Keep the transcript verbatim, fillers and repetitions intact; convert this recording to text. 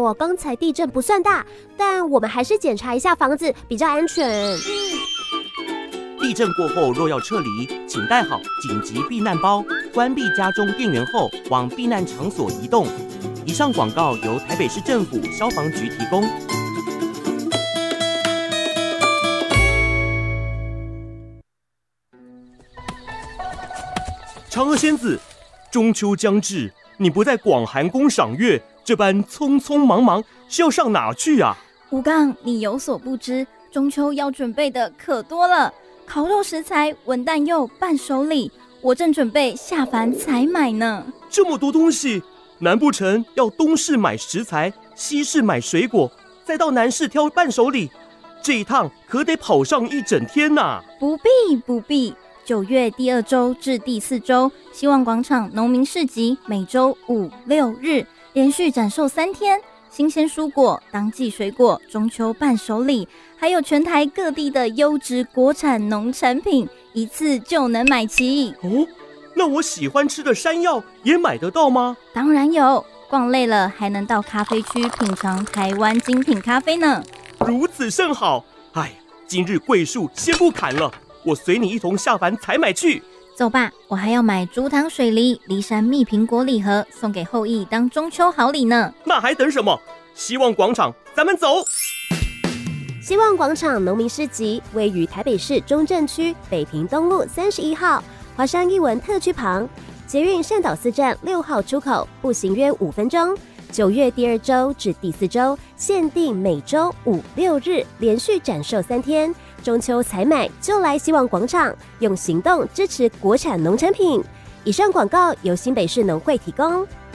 过刚才地震不算大，但我们还是检查一下房子比较安全。 地震过后若要撤离，请带好紧急避难包，关闭家中电源后往避难场所移动。以上广告由台北市政府消防局提供。嫦娥仙子，中秋将至，你不在广寒宫赏月，这般匆匆忙忙是要上哪去啊？ 吴刚，你有所不知，中秋要准备的可多了，烤肉食材、文旦柚、伴手礼，我正准备下凡采买呢。 这么多东西，难不成要东市买食材，西市买水果，再到南市挑伴手礼？这一趟可得跑上一整天呐、啊！ 不必不必。九月第二周至第四周，希望广场农民市集每周五六日连续展售三天，新鲜蔬果、当季水果、中秋伴手礼，还有全台各地的优质国产农产品，一次就能买齐。 哦，那我喜欢吃的山药也买得到吗？ 当然有，逛累了还能到咖啡区品尝台湾精品咖啡呢。 如此甚好，哎，今日桂树先不砍了。我随你一同下凡采买去。 走吧，我还要买竹糖水梨、梨山蜜苹果礼盒，送给后羿当中秋好礼呢。 那还等什么？希望广场，咱们走。 希望广场农民市集位于台北市中正区北平东路三十一号华山艺文特区旁，捷运善导寺站六号出口，步行约五分钟。九月第二周至第四周，限定每周五六日连续展售三天。中秋采买就来希望广场，用行动支持国产农产品。以上广告由新北市农会提供。